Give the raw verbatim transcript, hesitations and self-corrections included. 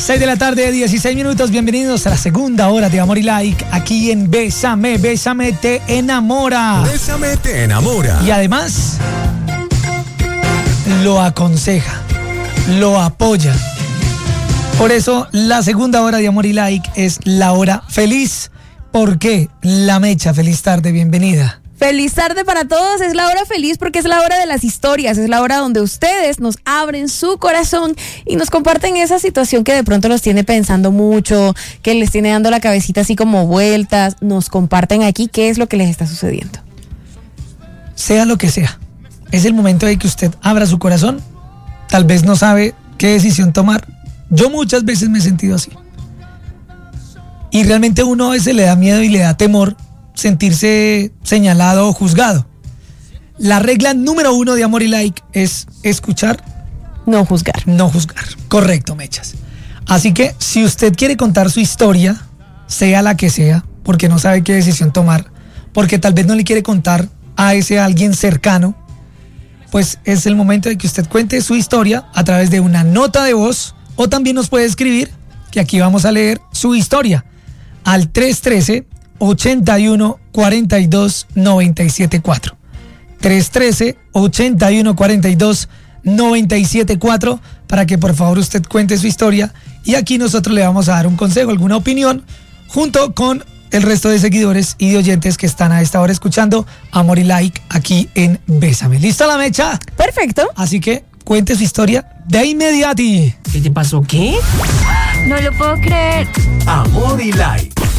seis de la tarde, dieciséis minutos. Bienvenidos a la segunda hora de Amor y Like aquí en Bésame, Bésame te enamora. Bésame te enamora. Y además lo aconseja, lo apoya. Por eso la segunda hora de Amor y Like es la hora feliz. ¿Por qué? La Mecha, feliz tarde, bienvenida. Feliz tarde para todos, es la hora feliz porque es la hora de las historias, es la hora donde ustedes nos abren su corazón y nos comparten esa situación que de pronto los tiene pensando mucho, que les tiene dando la cabecita así como vueltas, nos comparten aquí qué es lo que les está sucediendo. Sea lo que sea, es el momento de que usted abra su corazón, tal vez no sabe qué decisión tomar. Yo muchas veces me he sentido así. Y realmente uno a veces le da miedo y le da temor sentirse señalado o juzgado. La regla número uno de Amor y Like es escuchar, no juzgar. No juzgar. Correcto, Mechas. Así que si usted quiere contar su historia, sea la que sea, porque no sabe qué decisión tomar, porque tal vez no le quiere contar a ese alguien cercano, pues es el momento de que usted cuente su historia a través de una nota de voz, o también nos puede escribir, que aquí vamos a leer su historia al tres uno tres, ochenta y uno, cuarenta y dos, noventa y siete cuatro. tres uno tres, ochenta y uno, cuarenta y dos, noventa y siete cuatro para que por favor usted cuente su historia y aquí nosotros le vamos a dar un consejo, alguna opinión, junto con el resto de seguidores y de oyentes que están a esta hora escuchando Amor y Like aquí en Bésame. ¿Lista la Mecha? Perfecto. Así que cuente su historia de inmediati. ¿Qué te pasó? ¿Qué? No lo puedo creer. Amor y Like.